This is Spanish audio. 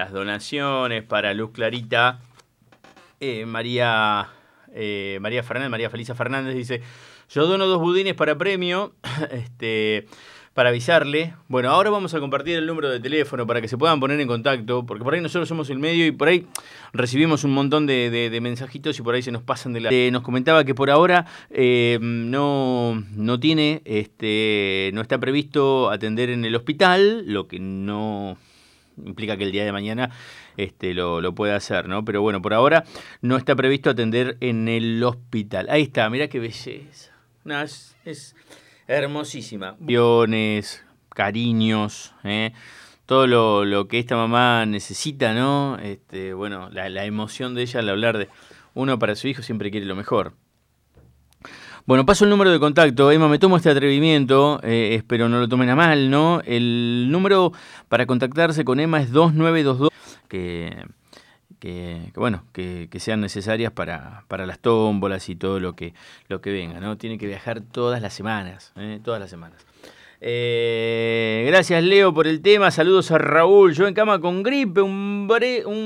las donaciones para Luz Clarita. María Fernández, María Felisa Fernández dice: yo dono 2 budines para premio, para avisarle. Bueno, ahora vamos a compartir el número de teléfono para que se puedan poner en contacto, porque por ahí nosotros somos el medio y por ahí recibimos un montón de mensajitos y por ahí se nos pasan de la... nos comentaba que por ahora no tiene, no está previsto atender en el hospital, lo que no implica que el día de mañana lo pueda hacer, ¿no? Pero bueno, por ahora no está previsto atender en el hospital. Ahí está, mirá qué belleza. No, es hermosísima. Cariños, todo lo que esta mamá necesita, ¿no? Bueno, la emoción de ella al hablar de uno para su hijo siempre quiere lo mejor. Bueno, paso el número de contacto. Emma, me tomo este atrevimiento, espero no lo tomen a mal, ¿no? El número para contactarse con Emma es 2922, que sean necesarias para las tómbolas y todo lo que venga, ¿no? Tiene que viajar todas las semanas, todas las semanas. Gracias, Leo, por el tema. Saludos a Raúl. Yo en cama con gripe, un